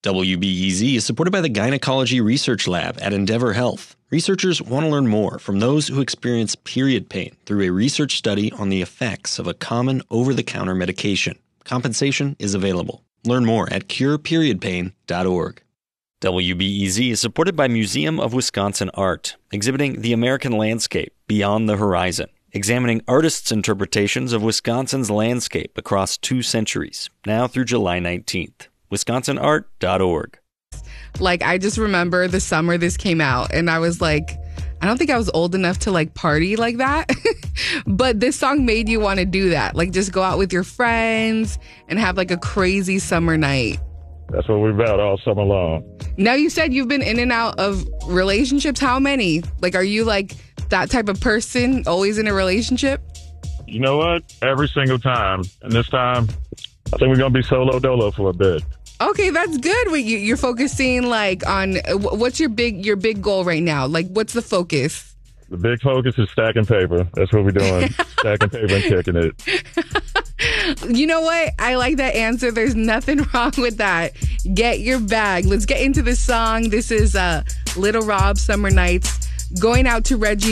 WBEZ is supported by the Gynecology Research Lab at Endeavor Health. Researchers want to learn more from those who experience period pain through a research study on the effects of a common over-the-counter medication. Compensation is available. Learn more at cureperiodpain.org. WBEZ is supported by Museum of Wisconsin Art, exhibiting the American landscape beyond the horizon, examining artists' interpretations of Wisconsin's landscape across 2 centuries, now through July 19th. WisconsinArt.org. Like, I just remember the summer this came out, and I was like, I don't think I was old enough to like party like that. But this song made you want to do that. Like, just go out with your friends and have like a crazy summer night. That's what we're about all summer long. Now, you said you've been in and out of relationships. How many? Like, are you like that type of person, always in a relationship? You know what? Every single time. And this time, I think we're going to be solo dolo for a bit. Okay, that's good. You're focusing like on what's your big goal right now? Like, what's the focus? The big focus is stacking paper. That's what we're doing. Stacking paper and kicking it. You know what? I like that answer. There's nothing wrong with that. Get your bag. Let's get into this song. This is Little Rob, Summer Nights. Going out to Reggie.